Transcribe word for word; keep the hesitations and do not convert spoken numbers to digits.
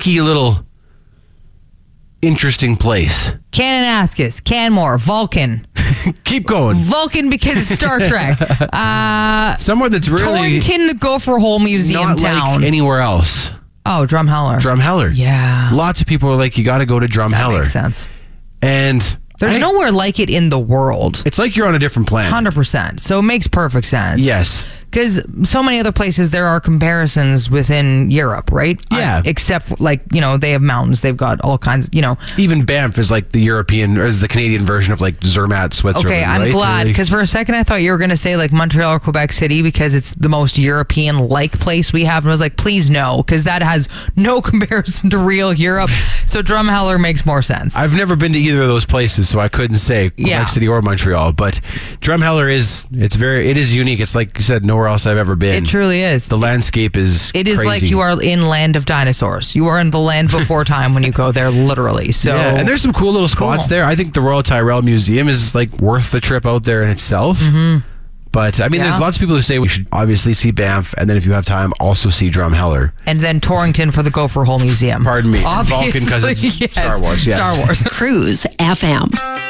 quirky little interesting place. Kananaskis, Canmore, Vulcan. Keep going. Vulcan because it's Star Trek. Uh, Somewhere that's really Torrington, the Gopher Hole Museum not town. like anywhere else. Oh, Drumheller. Drumheller. Yeah. Lots of people are like, you got to go to Drumheller. That makes sense. And there's I, nowhere like it in the world. It's like you're on a different planet. one hundred percent. So it makes perfect sense. Yes. Because so many other places, there are comparisons within Europe, right? Yeah. Uh, except, like, you know, they have mountains. They've got all kinds, you know. Even Banff is like the European, or is the Canadian version of like Zermatt, Switzerland. Okay, I'm right? glad. Really? Because for a second, I thought you were going to say like Montreal or Quebec City because it's the most European-like place we have. And I was like, please no, because that has no comparison to real Europe. So Drumheller makes more sense. I've never been to either of those places, so I couldn't say Quebec Yeah. City or Montreal. But Drumheller is, it's very, it is unique. It's like you said, nowhere else I've ever been. It truly is. The landscape is It is crazy. like you are in land of dinosaurs. You are in the land before time when you go there, literally. So Yeah, and there's some cool little spots Cool. there. I think the Royal Tyrrell Museum is like worth the trip out there in itself. Mm-hmm. But I mean, Yeah. there's lots of people who say we should obviously see Banff, and then if you have time, also see Drumheller. and then Torrington for the Gopher Hole Museum. Pardon me, and Vulcan Obviously, because it's yes. Star Wars. Yes. Star Wars. Cruise F M.